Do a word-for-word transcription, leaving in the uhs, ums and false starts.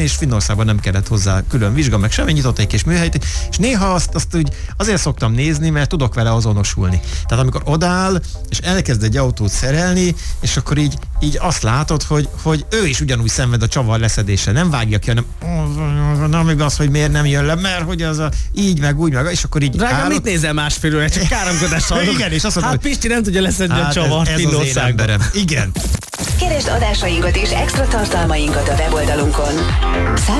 vezetni, és Finnországban nem kellett hozzá külön vizsga, meg semmi, nyitott egy kis műhelyt, és néha azt, azt úgy azért szoktam nézni, mert tudok vele azonosulni. Tehát amikor odáll, és elkezd egy autót szerelni, és akkor így, így azt látod, hogy, hogy ő is ugyanúgy szenved a csavar leszedése. Nem vágja ki, hanem nem igaz, hogy miért nem jön le, mert hogy az a így, meg úgy, meg, és akkor így Drágám, állok. mit nézel másfélőre? Csak káromkodást hallok. Igen, és azt mondom, hát Pisti nem tudja leszedni hát a csavart ez, ez az én emberem. Igen. Keresd adásainkat és extra tartalmainkat a weboldalunkon.